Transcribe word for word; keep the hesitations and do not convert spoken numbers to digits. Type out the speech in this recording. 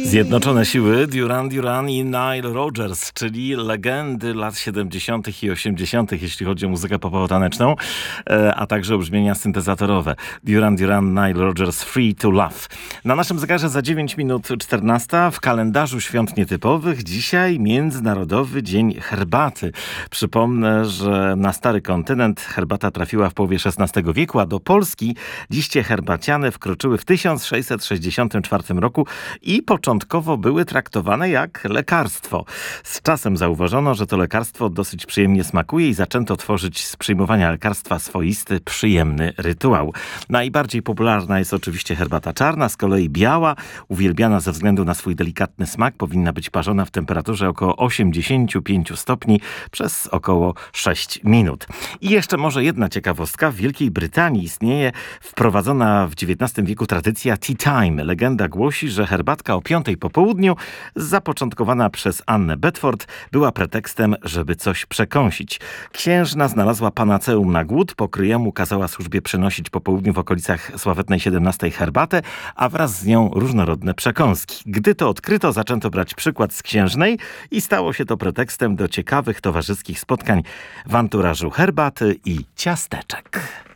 Zjednoczone siły Duran Duran i Nile Rodgers, czyli legendy lat siedemdziesiątych i osiemdziesiątych, jeśli chodzi o muzykę popowo-taneczną, a także o brzmienia syntezatorowe. Duran Duran, Nile Rodgers, Free to Love. Na naszym zegarze za dziewięć minut czternasta, w kalendarzu świąt nietypowych dzisiaj Międzynarodowy Dzień Herbaty. Przypomnę, że na stary kontynent herbata trafiła w połowie szesnastego wieku, a do Polski liście herbaciane wkroczyły w tysiąc sześćset sześćdziesiątym czwartym roku i początkowo były traktowane jak lekarstwo. Z czasem zauważono, że to lekarstwo dosyć przyjemnie smakuje i zaczęto tworzyć z przyjmowania lekarstwa swoisty, przyjemny rytuał. Najbardziej popularna jest oczywiście herbata czarna, z kolei biała, uwielbiana ze względu na swój delikatny smak, powinna być parzona w temperaturze około osiemdziesiąt pięć stopni przez około sześć minut. I jeszcze może jedna ciekawostka. W Wielkiej Brytanii istnieje wprowadzona w dziewiętnastym wieku tradycja tea time. Legenda głosi, że herbatka o piątej po południu, zapoczątkowana przez Annę Bedford, była pretekstem, żeby coś przekąsić. Księżna znalazła panaceum na głód, po kryjomu kazała służbie przynosić po południu w okolicach sławetnej siedemnastej herbatę, a wraz z nią różnorodne przekąski. Gdy to odkryto, zaczęto brać przykład z księżnej i stało się to pretekstem do ciekawych towarzyskich spotkań w anturażu herbaty i ciasteczek.